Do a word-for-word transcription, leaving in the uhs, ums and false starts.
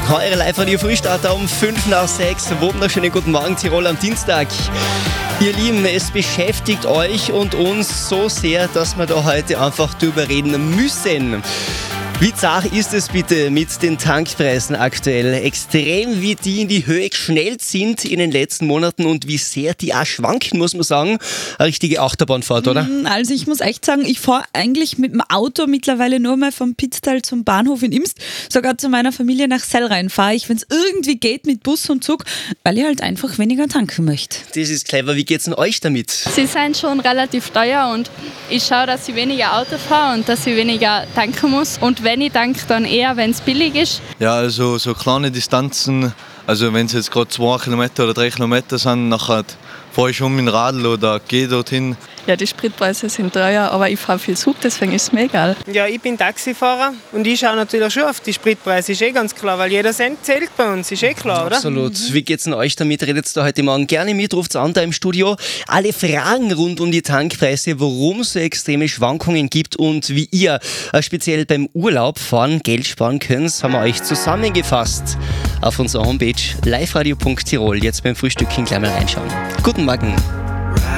Eure Live-Radio-Frühstarter um fünf nach sechs. Wunderschönen guten Morgen, Tirol am Dienstag. Ihr Lieben, es beschäftigt euch und uns so sehr, dass wir da heute einfach drüber reden müssen. Wie zart ist es bitte mit den Tankpreisen aktuell? Extrem, wie die in die Höhe geschnellt sind in den letzten Monaten und wie sehr die auch schwanken, muss man sagen. Eine richtige Achterbahnfahrt, oder? Also ich muss echt sagen, ich fahre eigentlich mit dem Auto mittlerweile nur mal vom Pitztal zum Bahnhof in Imst. Sogar zu meiner Familie nach Sellrhein fahre ich, wenn es irgendwie geht, mit Bus und Zug, weil ich halt einfach weniger tanken möchte. Das ist clever. Wie geht's denn euch damit? Sie sind schon relativ teuer und ich schaue, dass ich weniger Auto fahre und dass ich weniger tanken muss. Und wenn ich tanke, dann eher, wenn es billig ist. Ja, also so kleine Distanzen, also wenn es jetzt gerade zwei Kilometer oder drei Kilometer sind, nachher fahre ich schon mit dem Radl oder gehe dorthin. Ja, die Spritpreise sind teuer, aber ich fahre viel Zug, deswegen ist es mir egal. Ja, ich bin Taxifahrer und ich schaue natürlich schon auf die Spritpreise, ist eh ganz klar, weil jeder Cent zählt bei uns, ist eh klar, oder? Absolut. Wie geht's denn euch damit? Redet da heute Morgen gerne mit, ruft's an da im Studio. Alle Fragen rund um die Tankpreise, warum es so extreme Schwankungen gibt und wie ihr äh, speziell beim Urlaub fahren Geld sparen könnt, haben wir euch zusammengefasst auf unserer Homepage liveradio punkt tirol. Jetzt beim Frühstückchen gleich mal reinschauen. Guten Morgen.